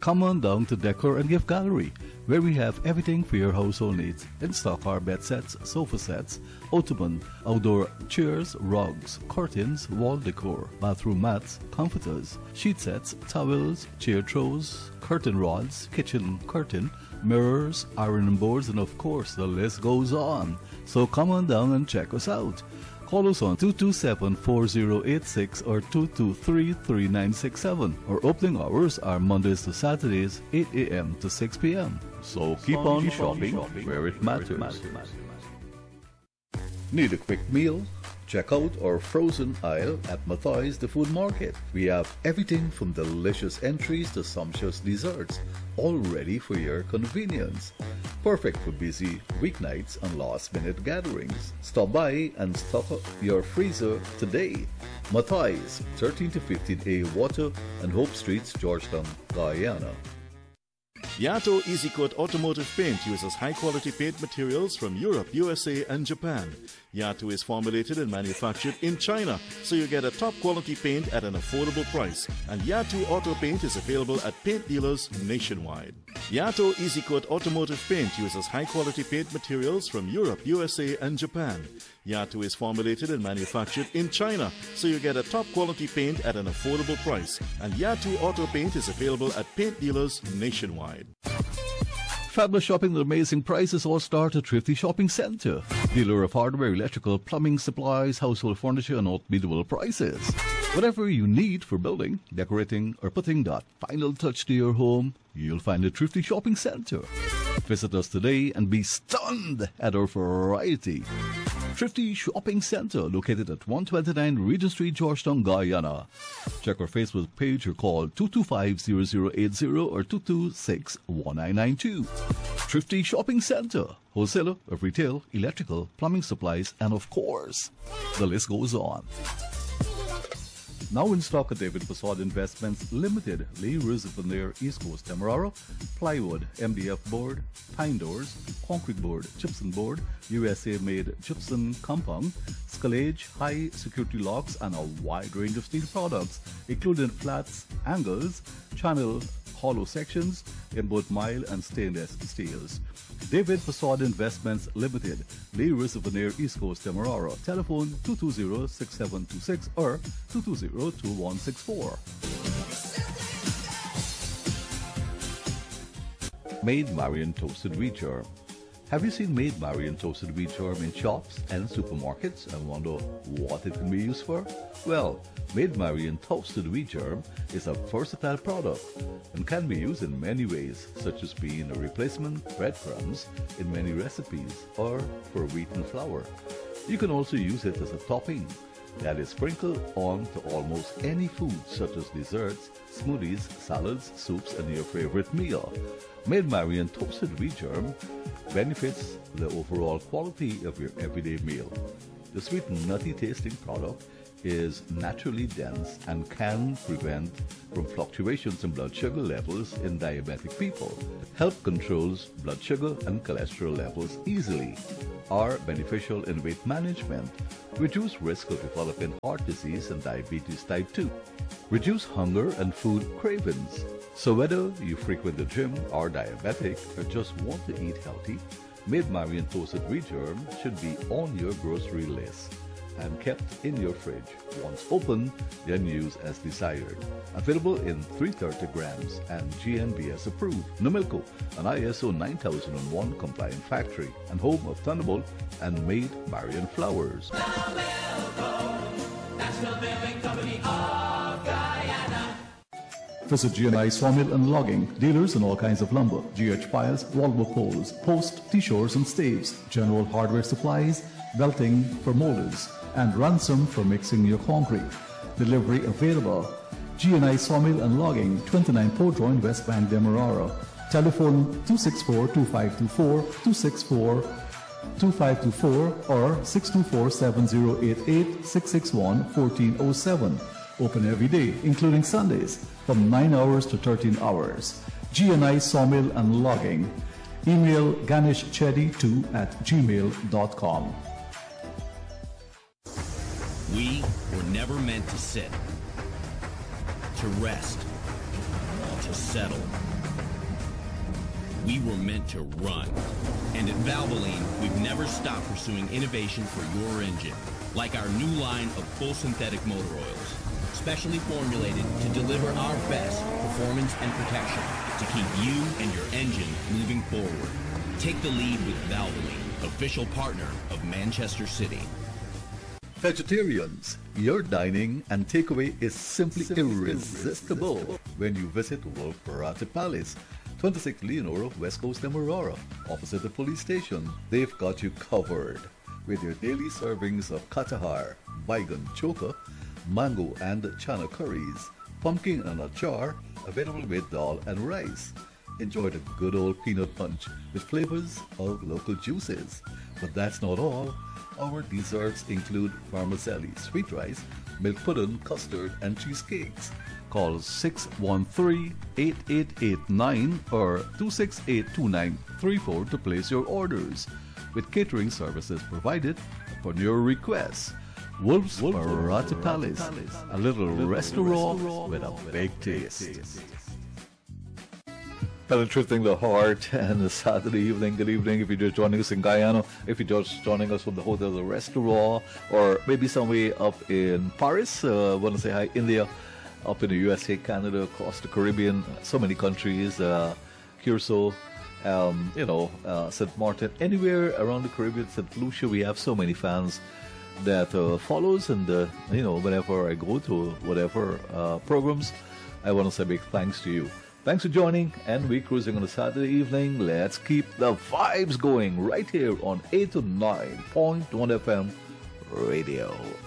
Come on down to Decor and Gift Gallery, where we have everything for your household needs. In stock are bed sets, sofa sets, ottoman, outdoor chairs, rugs, curtains, wall decor, bathroom mats, comforters, sheet sets, towels, chair throws, curtain rods, kitchen curtain, mirrors, ironing boards, and of course the list goes on. So come on down and check us out. Call us on 227-4086 or 223-3967. Our opening hours are Mondays to Saturdays, 8 a.m. to 6 p.m. So keep on shopping where it matters. Need a quick meal? Check out our frozen aisle at Matthias the Food Market. We have everything from delicious entries to sumptuous desserts, all ready for your convenience. Perfect for busy weeknights and last-minute gatherings. Stop by and stock up your freezer today. Matthias, 13 to 15A Water and Hope Streets, Georgetown, Guyana. Yato Easy Coat Automotive Paint uses high-quality paint materials from Europe, USA, and Japan. Yato is formulated and manufactured in China, so you get a top-quality paint at an affordable price. And Yato Auto Paint is available at paint dealers nationwide. Yato Easy Coat Automotive Paint uses high-quality paint materials from Europe, USA, and Japan. Yato is formulated and manufactured in China, so you get a top-quality paint at an affordable price. And Yato Auto Paint is available at paint dealers nationwide. Fabulous shopping with amazing prices all start at Thrifty Shopping Centre. Dealer of hardware, electrical, plumbing, supplies, household furniture, and unbeatable prices. Whatever you need for building, decorating, or putting that final touch to your home, you'll find at Thrifty Shopping Centre. Visit us today and be stunned at our variety. Thrifty Shopping Centre, located at 129 Regent Street, Georgetown, Guyana. Check our Facebook page or call 225-0080 or 226-1992. Thrifty Shopping Centre, wholesaler of retail, electrical, plumbing supplies, and of course, the list goes on. Now in stock at David Facade Investments Limited, Lee Veneer, East Coast Demerara, plywood, MDF board, pine doors, concrete board, gypsum board, USA made gypsum compound, scalage, high security locks, and a wide range of steel products, including flats, angles, channel, hollow sections in both mild and stainless steels. David Facade Investments Limited, Lee Veneer, East Coast Demerara. Telephone 220-6726 or 220-2164. Maid Marian Toasted Wheat Germ. Have you seen Maid Marian Toasted Wheat Germ in shops and supermarkets and wonder what it can be used for? Well, Maid Marian Toasted Wheat Germ is a versatile product and can be used in many ways, such as being a replacement breadcrumbs in many recipes or for wheat and flour. You can also use it as a topping that is sprinkled on to almost any food, such as desserts, smoothies, salads, soups, and your favorite meal. Maid Marian Toasted Wheat Germ benefits the overall quality of your everyday meal. The sweet and nutty tasting product is naturally dense and can prevent from fluctuations in blood sugar levels in diabetic people. Help controls blood sugar and cholesterol levels easily. Are beneficial in weight management. Reduce risk of developing heart disease and diabetes type 2. Reduce hunger and food cravings. So whether you frequent the gym, are diabetic, or just want to eat healthy, Maid Marian Toasted Wheat Germ should be on your grocery list and kept in your fridge. Once open, then use as desired. Available in 330 grams and GNBS approved. Numilco, an ISO 9001 compliant factory and home of Thunderbolt and Maid Marian Flowers. National Milling Company of Guyana. Visit GNI Sawmill and Logging, dealers in all kinds of lumber, GH piles, wallboard poles, post, T-shores and staves, general hardware supplies, belting for molders, and ransom for mixing your concrete. Delivery available. GNI Sawmill and Logging, 29 Port Royal, West Bank, Demerara. Telephone 264-2524, 264-2524 or 624-7088, 661-1407. Open every day, including Sundays, from 9 hours to 13 hours. GNI Sawmill and Logging. Email ganeshchedi2@gmail.com. We were never meant to sit, to rest, to settle. we were meant to run. And at Valvoline, we've never stopped pursuing innovation for your engine, like our new line of full synthetic motor oils, specially formulated to deliver our best performance and protection to keep you and your engine moving forward. Take the lead with Valvoline, official partner of Manchester City. Vegetarians, your dining and takeaway is simply irresistible when you visit Wolf Parate Palace, 26 Leonora, West Coast Demerara, opposite the police station. They've got you covered with your daily servings of katahar, baigan choka, mango and chana curries, pumpkin and achar, available with dal and rice. Enjoy the good old peanut punch with flavors of local juices. But that's not all. Our desserts include vermicelli, sweet rice, milk pudding, custard, and cheesecakes. Call 613-8889 or 268-2934 to place your orders, with catering services provided upon your request. Wolf's Parate Palace, a little restaurant with a big taste. Penetrating the heart and a Saturday evening. Good evening if you're just joining us in Guyana, if you're just joining us from the hotel or restaurant, or maybe somewhere up in Paris. I want to say hi, India, up in the USA, Canada, across the Caribbean, so many countries, Curacao, St. Martin, anywhere around the Caribbean, St. Lucia. We have so many fans that follows, and whenever I go to whatever programs, I want to say big thanks to you. Thanks for joining, and we're cruising on a Saturday evening. Let's keep the vibes going right here on 8 to 9.1 FM radio.